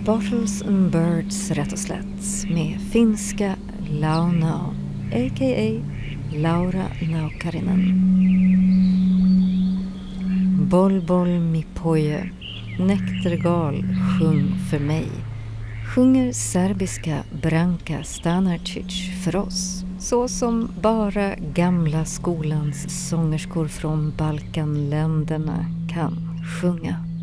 Bottles and Birds rätt och slätt med finska Launau, a.k.a. Laura Naukarinen. Boll boll mi poje, Nektergal sjung för mig. Sjunger serbiska Branka Stanarčić för oss, så som bara gamla skolans sångerskor från Balkanländerna kan sjunga.